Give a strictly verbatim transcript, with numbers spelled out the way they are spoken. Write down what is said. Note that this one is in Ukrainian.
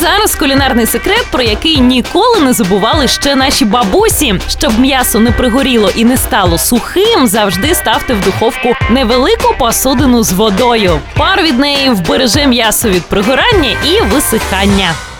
зараз кулінарний секрет, про який ніколи не забували ще наші бабусі. Щоб м'ясо не пригоріло і не стало сухим, завжди ставте в духовку невелику посудину з водою. Пар від неї вбереже м'ясо від пригорання і висихання.